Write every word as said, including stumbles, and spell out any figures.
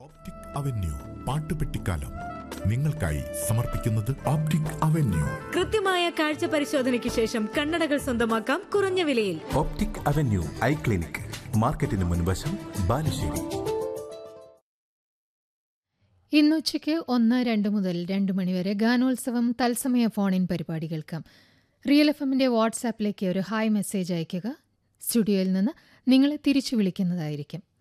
Optic avenue പാട്ടുപെട്ടിക്കാലം നിങ്ങൾക്കായി സമർപ്പിക്കുന്നത് optic avenue. കൃത്യമായ കാഴ്ച പരിശോധനയ്ക്ക് ശേഷം കണ്ണടകൾ സ്വന്തമാക്കാം കുറഞ്ഞ വിലയിൽ. ഓപ്റ്റിക് അവന്യൂ ഐ ക്ലിനിക്, മാർക്കറ്റിന് മുൻവശം, ബാലുശ്ശേരി. ഇന്നുച്ചയ്ക്ക് ഒന്ന് രണ്ട് മുതൽ രണ്ട് മണിവരെ ഗാനോത്സവം തത്സമയ ഫോണിൻ പരിപാടി കേൾക്കാം. റിയൽ എഫ് എമ്മിന്റെ വാട്സാപ്പിലേക്ക് ഒരു ഹായ് മെസ്സേജ് അയയ്ക്കുക. സ്റ്റുഡിയോയിൽ നിന്ന് നിങ്ങളെ തിരിച്ചു വിളിക്കുന്നതായിരിക്കും.